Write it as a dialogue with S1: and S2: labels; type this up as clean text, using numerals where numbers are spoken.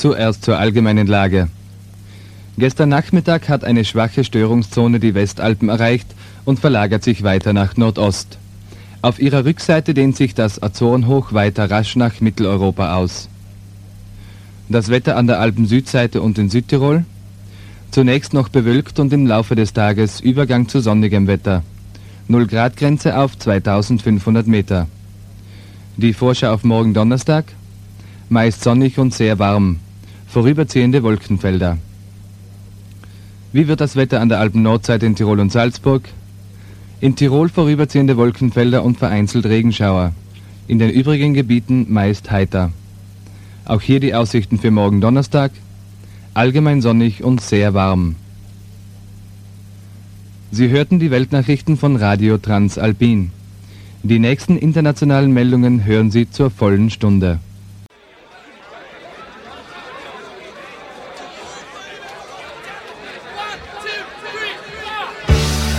S1: Zuerst zur allgemeinen Lage. Gestern Nachmittag hat eine schwache Störungszone die Westalpen erreicht und verlagert sich weiter nach Nordost. Auf ihrer Rückseite dehnt sich das Azorenhoch weiter rasch nach Mitteleuropa aus. Das Wetter an der Alpen-Südseite und in Südtirol? Zunächst noch bewölkt und im Laufe des Tages Übergang zu sonnigem Wetter. 0-Grad-Grenze auf 2500 Meter. Die Vorschau auf morgen Donnerstag? Meist sonnig und sehr warm. Vorüberziehende Wolkenfelder. Wie wird das Wetter an der Alpen-Nordseite in Tirol und Salzburg? In Tirol vorüberziehende Wolkenfelder und vereinzelt Regenschauer. In den übrigen Gebieten meist heiter. Auch hier die Aussichten für morgen Donnerstag. Allgemein sonnig und sehr warm. Sie hörten die Weltnachrichten von Radio Transalpin. Die nächsten internationalen Meldungen hören Sie zur vollen Stunde.